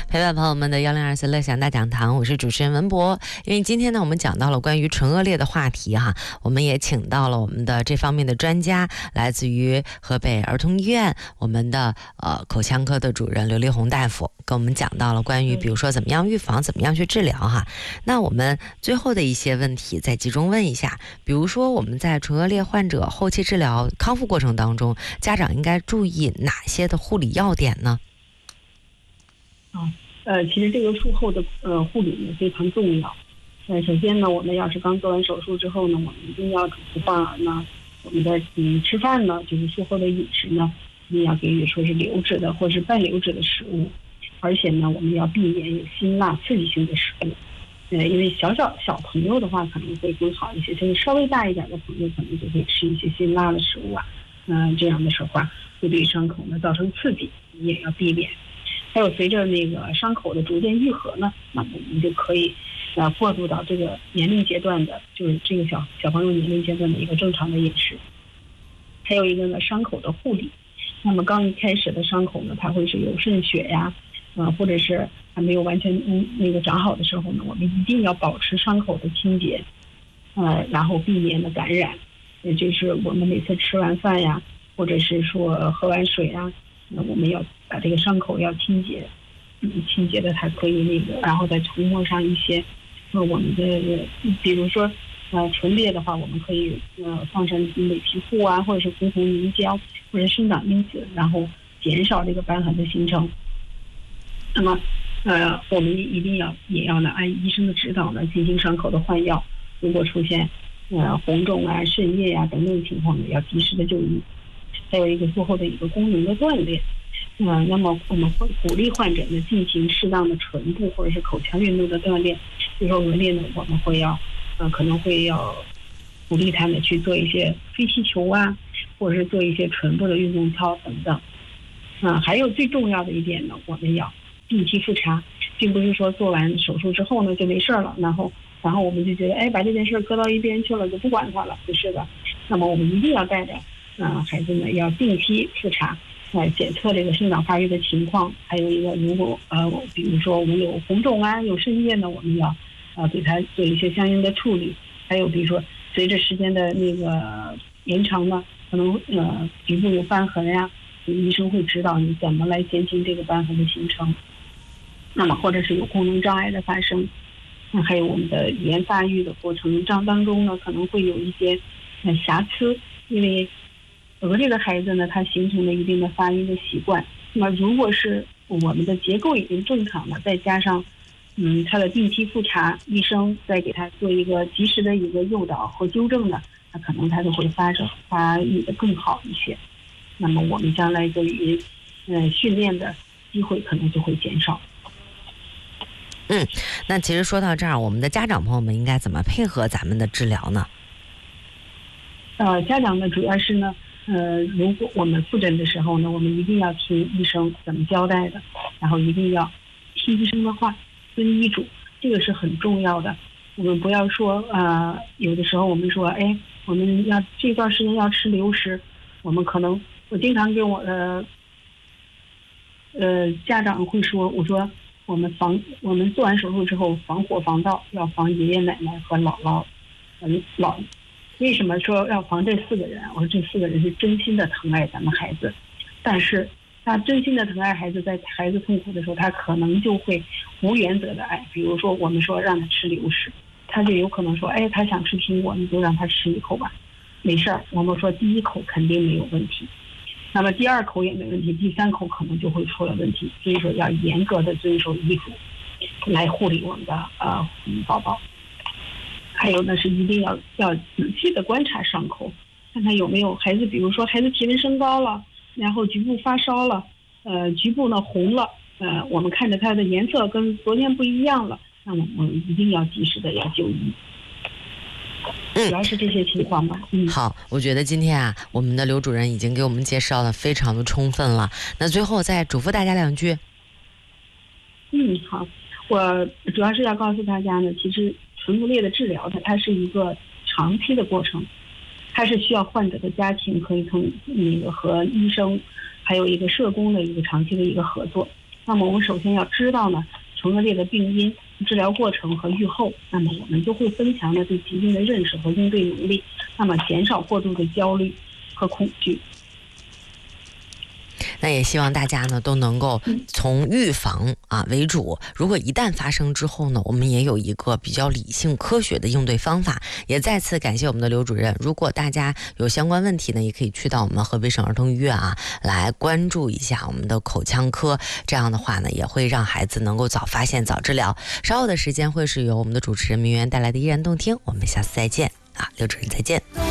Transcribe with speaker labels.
Speaker 1: 陪伴朋友们的1024乐享大讲堂，我是主持人文博。因为今天呢，我们讲到了关于唇腭裂的话题哈，我们也请到了我们的这方面的专家，来自于河北儿童医院我们的口腔科的主任刘丽红大夫，跟我们讲到了关于比如说怎么样预防，怎么样去治疗哈。那我们最后的一些问题再集中问一下，比如说我们在唇腭裂患者后期治疗康复过程当中，家长应该注意哪些的护理要点呢？
Speaker 2: 其实这个术后的护理呢非常重要。首先呢，我们要是刚做完手术之后呢，我们一定要嘱咐患儿呢，我们的吃饭呢，就是术后的饮食呢，一定要给予说是流质的或是半流质的食物，而且呢，我们要避免有辛辣刺激性的食物。因为小朋友的话可能会更好一些，就是稍微大一点的朋友可能就会吃一些辛辣的食物啊，这样的时候会对伤口呢造成刺激，也要避免。还有随着那个伤口的逐渐愈合呢，那么我们就可以过渡到这个年龄阶段的，就是这个小朋友年龄阶段的一个正常的饮食。还有一个呢，伤口的护理。那么刚一开始的伤口呢，它会是有渗血呀，或者是还没有完全那个长好的时候呢，我们一定要保持伤口的清洁，然后避免的感染。也就是我们每次吃完饭呀，或者是说喝完水啊，那我们要把这个伤口要清洁，清洁的才可以那个，然后再涂抹上一些我们的比如说唇裂的话，我们可以放上美皮护啊，或者是红凝胶或者生长因子，然后减少这个瘢痕的形成。那么我们也要呢按医生的指导呢进行伤口的换药，如果出现红肿啊、渗液啊等等情况呢，要及时的就医。还有一个术后的一个功能的锻炼，那么我们会鼓励患者呢进行适当的唇部或者是口腔运动的锻炼。比如说腭裂呢，我们可能会要鼓励他们去做一些飞气球啊，或者是做一些唇部的运动操等等。还有最重要的一点呢，我们要定期复查，并不是说做完手术之后呢就没事了，然后我们就觉得把这件事搁到一边去了，就不管它了，不是的。那么我们一定要带着孩子呢要定期复查，检测这个生长发育的情况。还有一个，如果比如说我们有红肿啊、有渗液呢，我们要给他做一些相应的处理。还有比如说随着时间的那个延长呢，可能局部有瘢痕呀，医生会指导你怎么来减轻这个瘢痕的形成。那么或者是有功能障碍的发生，还有我们的语言发育的过程当中呢，可能会有一些瑕疵。因为腭裂的孩子呢，他形成了一定的发音的习惯。那么如果是我们的结构已经正常了，再加上他的定期复查，医生再给他做一个及时的一个诱导和纠正呢，他可能他就会发育的更好一些。那么我们将来对于训练的机会可能就会减少。
Speaker 1: 那其实说到这儿，我们的家长朋友们应该怎么配合咱们的治疗呢？
Speaker 2: 家长呢主要是呢如果我们复诊的时候呢，我们一定要听医生怎么交代的，然后一定要听医生的话，遵医嘱，这个是很重要的。我们不要说有的时候我们说我们要这段时间要吃流食，我经常跟我的家长会说，我说我们做完手术之后防火防盗，要防爷爷奶奶和姥姥姥。为什么说要防这4个人？我说这4个人是真心的疼爱咱们孩子，但是他真心的疼爱孩子，在孩子痛苦的时候，他可能就会无原则的爱。比如说我们说让他吃流食，他就有可能说他想吃苹果，你就让他吃1口吧，没事儿。我们说第1口肯定没有问题，那么第2口也没问题，第3口可能就会出了问题。所以说要严格的遵守医嘱来护理我们的宝宝。还有呢是一定要仔细的观察伤口，看看有没有孩子，比如说孩子体温升高了，然后局部发烧了，局部呢红了，我们看着它的颜色跟昨天不一样了，那么我们一定要及时的要就医。主要是这些情况吧。
Speaker 1: 好，我觉得今天我们的刘主任已经给我们介绍的非常的充分了。那最后再嘱咐大家2句。
Speaker 2: 好，我主要是要告诉大家呢，其实唇腭裂的治疗它是一个长期的过程，它是需要患者的家庭可以从和医生还有一个社工的一个长期的一个合作。 那么我们首先要知道呢唇腭裂的病因、治疗过程和预后，那么我们就会增强了对疾病的认识和应对能力，那么减少过度的焦虑和恐惧。
Speaker 1: 那也希望大家呢都能够从预防为主，如果一旦发生之后呢，我们也有一个比较理性科学的应对方法。也再次感谢我们的刘主任，如果大家有相关问题呢，也可以去到我们河北省儿童医院来关注一下我们的口腔科，这样的话呢也会让孩子能够早发现早治疗。稍后的时间会是由我们的主持人明媛带来的依然动听，我们下次再见刘主任再见。